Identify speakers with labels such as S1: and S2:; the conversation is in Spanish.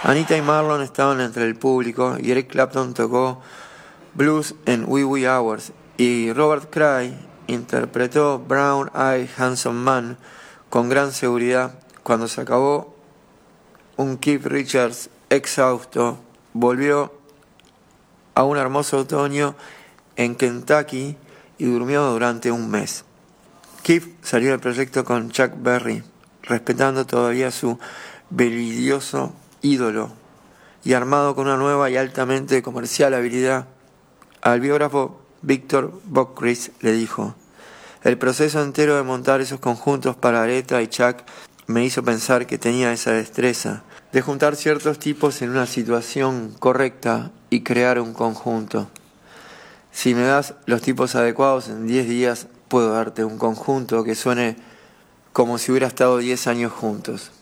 S1: Anita y Marlon estaban entre el público y Eric Clapton tocó blues en Wee Wee Hours y Robert Cray interpretó Brown Eyed Handsome Man con gran seguridad. Cuando se acabó, un Keith Richards exhausto volvió a un hermoso otoño en Kentucky y durmió durante un mes. Keith salió del proyecto con Chuck Berry, respetando todavía su veridioso ídolo y armado con una nueva y altamente comercial habilidad. Al biógrafo Victor Bockris le dijo: el proceso entero de montar esos conjuntos para Aretha y Chuck me hizo pensar que tenía esa destreza de juntar ciertos tipos en una situación correcta y crear un conjunto. Si me das los tipos adecuados, en 10 días puedo darte un conjunto que suene como si hubiera estado 10 años juntos.